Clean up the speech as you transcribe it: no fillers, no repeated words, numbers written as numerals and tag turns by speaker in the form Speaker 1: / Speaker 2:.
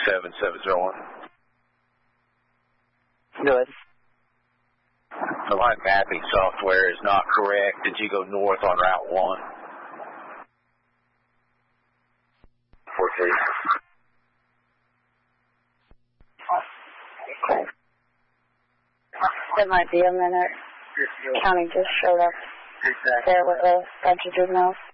Speaker 1: 7701.
Speaker 2: Good.
Speaker 1: The line mapping software is not correct. Did you go north on Route 1? 43.
Speaker 3: Okay. It might be a minute. County just showed up there with a bunch of juveniles.